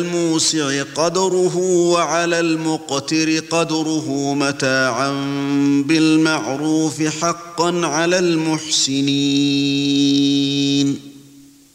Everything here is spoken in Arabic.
الموسع قدره وعلى المقتر قدره متاعا بالمعروف حقا على المحسنين.